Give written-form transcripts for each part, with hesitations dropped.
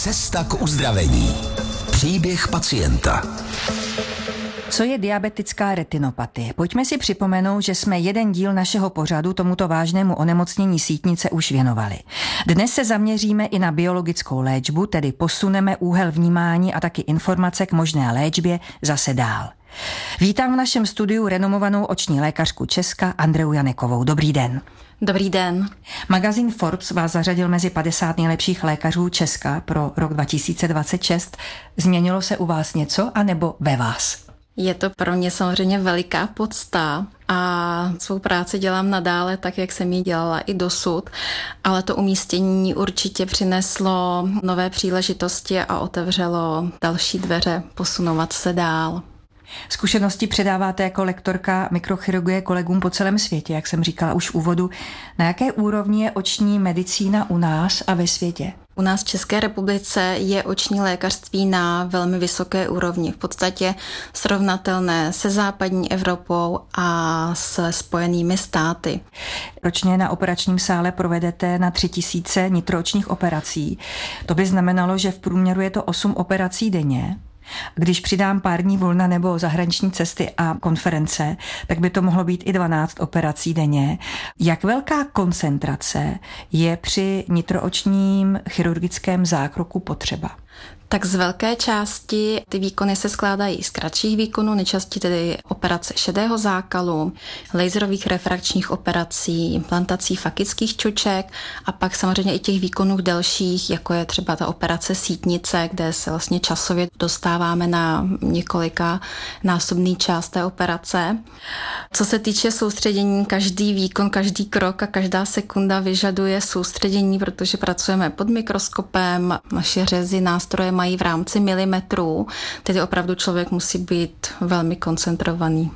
Cesta k uzdravení. Příběh pacienta. Co je diabetická retinopatie? Pojďme si připomenout, že jsme jeden díl našeho pořadu tomuto vážnému onemocnění sítnice už věnovali. Dnes se zaměříme i na biologickou léčbu, tedy posuneme úhel vnímání a taky informace k možné léčbě zase dál. Vítám v našem studiu renomovanou oční lékařku Česka Andreu Janekovou. Dobrý den. Dobrý den. Magazín Forbes vás zařadil mezi 50 nejlepších lékařů Česka pro rok 2026. Změnilo se u vás něco, anebo ve vás? Je to pro mě samozřejmě veliká podsta a svou práci dělám nadále tak, jak jsem ji dělala i dosud, ale to umístění určitě přineslo nové příležitosti a otevřelo další dveře posunovat se dál. Zkušenosti předáváte jako lektorka mikrochirurgie kolegům po celém světě, jak jsem říkala už v úvodu. Na jaké úrovni je oční medicína u nás a ve světě? U nás v České republice je oční lékařství na velmi vysoké úrovni, v podstatě srovnatelné se západní Evropou a se Spojenými státy. Ročně na operačním sále provedete na 3000 nitroočních operací. To by znamenalo, že v průměru je to 8 operací denně. Když přidám pár dní volna nebo zahraniční cesty a konference, tak by to mohlo být i 12 operací denně. Jak velká koncentrace je při nitroočním chirurgickém zákroku potřeba? Tak z velké části ty výkony se skládají z kratších výkonů, nejčastěji tedy operace šedého zákalu, laserových refrakčních operací, implantací fakických čoček a pak samozřejmě i těch výkonů delších, jako je třeba ta operace sítnice, kde se vlastně časově dostáváme na několika násobný část té operace. Co se týče soustředění, každý výkon, každý krok a každá sekunda vyžaduje soustředění, protože pracujeme pod mikroskopem, naše řezy, nástroje mají v rámci milimetrů, tedy opravdu člověk musí být velmi koncentrovaný.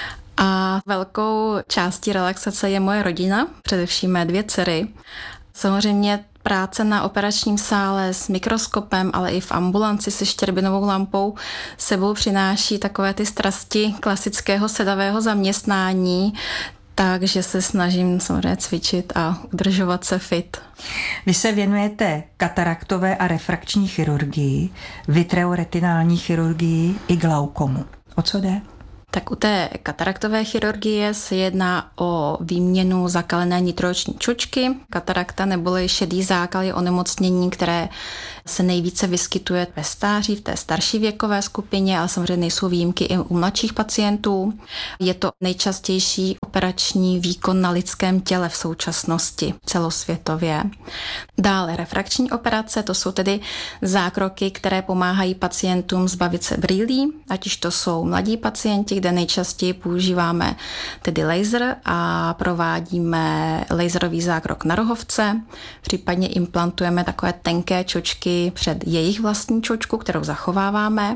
A velkou částí relaxace je moje rodina, především mé 2 dcery. Samozřejmě práce na operačním sále s mikroskopem, ale i v ambulanci se štěrbinovou lampou sebou přináší takové ty strasti klasického sedavého zaměstnání, takže se snažím samozřejmě cvičit a udržovat se fit. Vy se věnujete kataraktové a refrakční chirurgii, vitreoretinální chirurgii i glaukomu. O co jde? Tak u té kataraktové chirurgie se jedná o výměnu zakalené nitrooční čočky. Katarakta neboli šedý zákal je onemocnění, které se nejvíce vyskytuje ve stáří, v té starší věkové skupině, ale samozřejmě nejsou výjimky i u mladších pacientů. Je to nejčastější operační výkon na lidském těle v současnosti celosvětově. Dále refrakční operace, to jsou tedy zákroky, které pomáhají pacientům zbavit se brýlí, ať už to jsou mladí pacienti, kde nejčastěji používáme tedy laser a provádíme laserový zákrok na rohovce, případně implantujeme takové tenké čočky před jejich vlastní čočku, kterou zachováváme.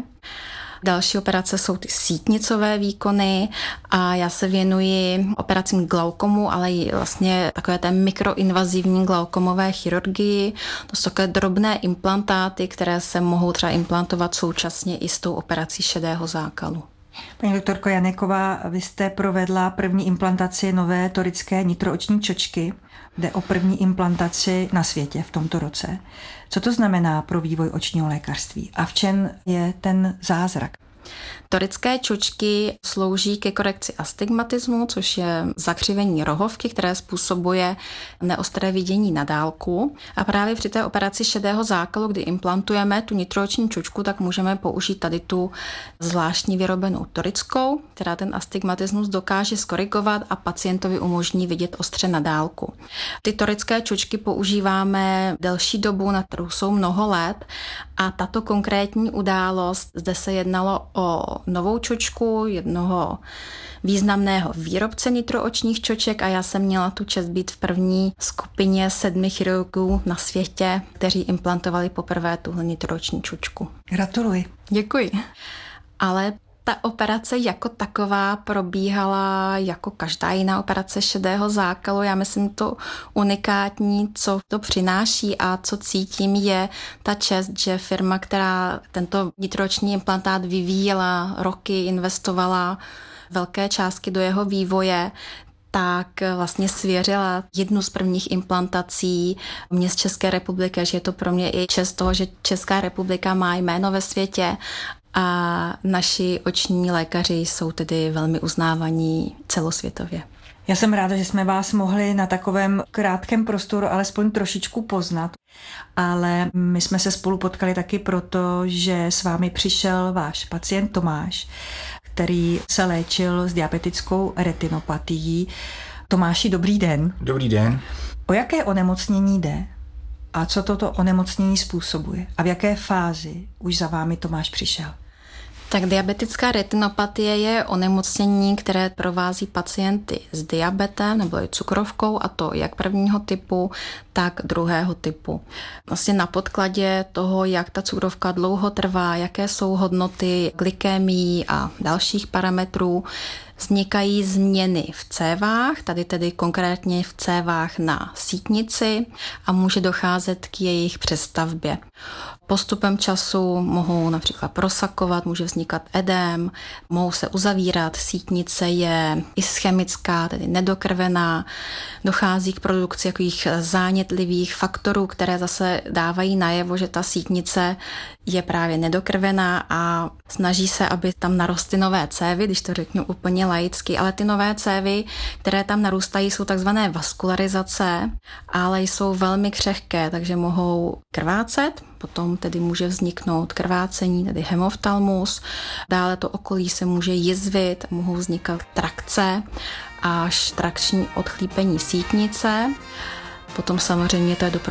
Další operace jsou ty sítnicové výkony a já se věnuji operacím glaukomu, ale i vlastně takové té mikroinvazivní glaukomové chirurgii. To jsou takové drobné implantáty, které se mohou třeba implantovat současně i s tou operací šedého zákalu. Paní doktorko Janeková, vy jste provedla první implantaci nové torické nitrooční čočky. Jde o první implantaci na světě v tomto roce. Co to znamená pro vývoj očního lékařství a v čem je ten zázrak? Torické čočky slouží ke korekci astigmatismu, což je zakřivení rohovky, které způsobuje neostré vidění na dálku. A právě při té operaci šedého zákalu, kdy implantujeme tu nitrooční čočku, tak můžeme použít tady tu zvláštní vyrobenou torickou, která ten astigmatismus dokáže skorigovat a pacientovi umožní vidět ostře na dálku. Ty torické čočky používáme delší dobu, na kterou jsou mnoho let, a tato konkrétní událost, zde se jednalo o novou čočku jednoho významného výrobce nitroočních čoček a já jsem měla tu čest být v první skupině 7 chirurgů na světě, kteří implantovali poprvé tuhle nitrooční čočku. Gratuluji. Děkuji. Ale ta operace jako taková probíhala jako každá jiná operace šedého zákalu. Já myslím, to unikátní, co to přináší a co cítím, je ta čest, že firma, která tento nitrooční implantát vyvíjela roky, investovala velké částky do jeho vývoje, tak vlastně svěřila jednu z prvních implantací mě z České republiky, že je to pro mě i čest toho, že Česká republika má jméno ve světě a naši oční lékaři jsou tedy velmi uznávaní celosvětově. Já jsem ráda, že jsme vás mohli na takovém krátkém prostoru alespoň trošičku poznat, ale my jsme se spolu potkali taky proto, že s vámi přišel váš pacient Tomáš, který se léčil s diabetickou retinopatií. Tomáši, dobrý den. Dobrý den. O jaké onemocnění jde a co toto onemocnění způsobuje? A v jaké fázi už za vámi Tomáš přišel? Tak diabetická retinopatie je onemocnění, které provází pacienty s diabetem nebo cukrovkou, a to jak prvního typu, tak druhého typu. Vlastně na podkladě toho, jak ta cukrovka dlouho trvá, jaké jsou hodnoty glykémií a dalších parametrů, vznikají změny v cévách, tady tedy konkrétně v cévách na sítnici, a může docházet k jejich přestavbě. Postupem času mohou například prosakovat, může vznikat edém, mohou se uzavírat, sítnice je ischemická, tedy nedokrvená, dochází k produkci takových zánětlivých faktorů, které zase dávají najevo, že ta sítnice je právě nedokrvená a snaží se, aby tam narostly nové cévy, když to řeknu úplně laicky, ale ty nové cévy, které tam narůstají, jsou takzvané vaskularizace, ale jsou velmi křehké, takže mohou krvácet, potom tedy může vzniknout krvácení, tedy hemoftalmus, dále to okolí se může jizvit, mohou vznikat trakce až trakční odchlípení sítnice, potom samozřejmě to je